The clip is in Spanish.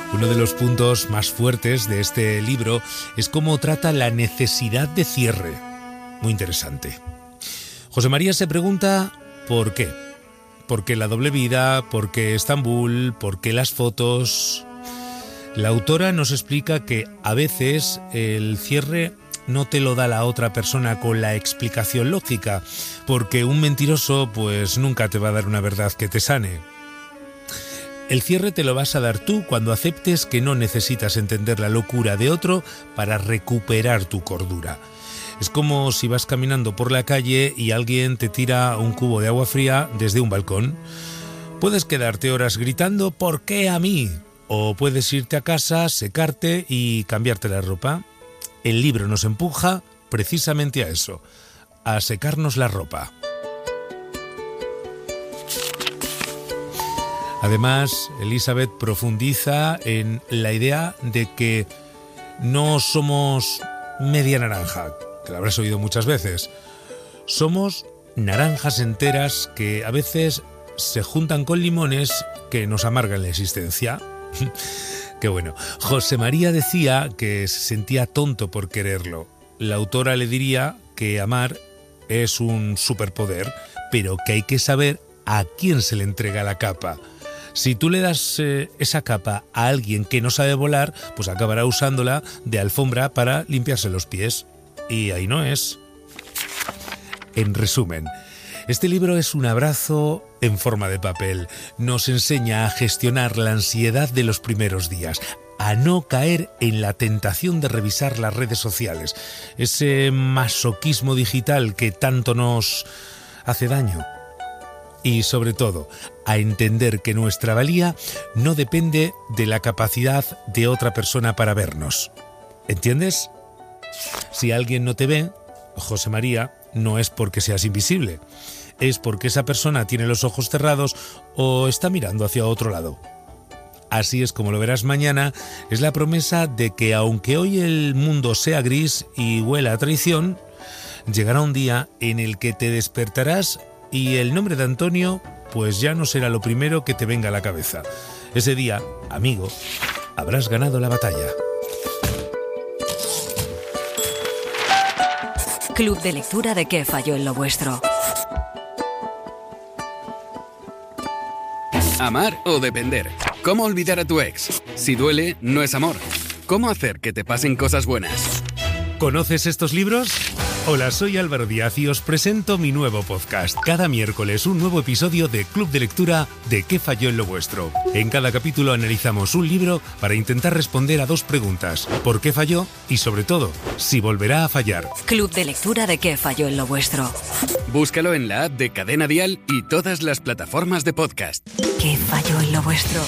Uno de los puntos más fuertes de este libro es cómo trata la necesidad de cierre. Muy interesante. José María se pregunta ¿por qué? ¿Por qué la doble vida? ¿Por qué Estambul? ¿Por qué las fotos? La autora nos explica que a veces el cierre no te lo da la otra persona con la explicación lógica, porque un mentiroso pues nunca te va a dar una verdad que te sane. El cierre te lo vas a dar tú cuando aceptes que no necesitas entender la locura de otro para recuperar tu cordura. Es como si vas caminando por la calle y alguien te tira un cubo de agua fría desde un balcón. Puedes quedarte horas gritando ¿por qué a mí? O puedes irte a casa, secarte y cambiarte la ropa. El libro nos empuja precisamente a eso, a secarnos la ropa. Además, Elizabeth profundiza en la idea de que no somos media naranja, que la habrás oído muchas veces. Somos naranjas enteras que a veces se juntan con limones que nos amargan la existencia. Qué bueno. José María decía que se sentía tonto por quererlo. La autora le diría que amar es un superpoder, pero que hay que saber a quién se le entrega la capa. Si tú le das esa capa a alguien que no sabe volar, pues acabará usándola de alfombra para limpiarse los pies. Y ahí no es. En resumen, este libro es un abrazo en forma de papel. Nos enseña a gestionar la ansiedad de los primeros días, a no caer en la tentación de revisar las redes sociales, ese masoquismo digital que tanto nos hace daño. Y sobre todo, a entender que nuestra valía no depende de la capacidad de otra persona para vernos. ¿Entiendes? Si alguien no te ve, José María, no es porque seas invisible. Es porque esa persona tiene los ojos cerrados o está mirando hacia otro lado. Así es como lo verás mañana, es la promesa de que aunque hoy el mundo sea gris y huela a traición, llegará un día en el que te despertarás y el nombre de Antonio pues ya no será lo primero que te venga a la cabeza. Ese día, amigo, habrás ganado la batalla. Club de lectura de ¿Qué falló en lo vuestro? Amar o depender. ¿Cómo olvidar a tu ex? Si duele, no es amor. ¿Cómo hacer que te pasen cosas buenas? ¿Conoces estos libros? Hola, soy Álvaro Díaz y os presento mi nuevo podcast. Cada miércoles un nuevo episodio de Club de Lectura de ¿Qué falló en lo vuestro? En cada capítulo analizamos un libro para intentar responder a dos preguntas. ¿Por qué falló? Y sobre todo, si volverá a fallar. Club de lectura de ¿Qué falló en lo vuestro? Búscalo en la app de Cadena Dial y todas las plataformas de podcast. ¿Qué falló en lo vuestro?